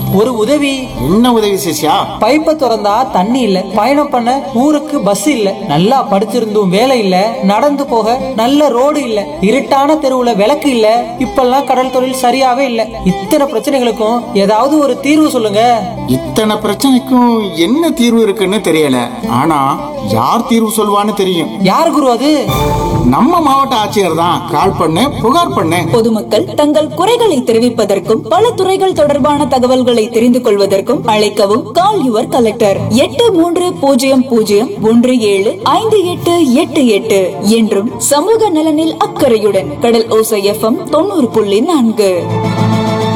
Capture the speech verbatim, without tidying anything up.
ஒரு உதவி. என்ன உதவி சிஷ்யா? பைப்பை திறந்தா தண்ணி இல்ல, பயணம் பண்ண ஊருக்கு பஸ் இல்ல, நல்லா படிச்சிருந்தும் வேலை இல்ல, நடந்து போக நல்ல ரோடு இல்ல, இருட்டான தெருவுல விளக்கு இல்ல, இப்பெல்லாம் கடல் தொழில் சரியாவே இல்ல. இத்தனை பிரச்சனைகளுக்கும் ஏதாவது ஒரு தீர்வு சொல்லுங்க. இத்தனை பிரச்சனைக்கும் என்ன தீர்வு இருக்குன்னு தெரியல, ஆனா யார் தீர்வு சொல்வான்னு தெரியும். யார் குரு அது? நம்ம மாவட்ட ஆட்சியர் தான். கால் பண்ணு, புகார் பண்ணு. பொதுமக்கள் தங்கள் குறைகளை தெரிவிப்பதற்கும் பல துறைகள் தொடர்பான தகவல்களை தெரிந்து கொள்வதற்கும் அழைக்கவும் கால் யுவர் கலெக்டர் எட்டு மூன்று பூஜ்ஜியம் பூஜ்ஜியம் ஒன்று ஏழு ஐந்து எட்டு எட்டு எட்டு என்றும் சமூக நலனில் அக்கறையுடன் கடல் ஓசை எஃப்எம் தொண்ணூறு புள்ளி நான்கு.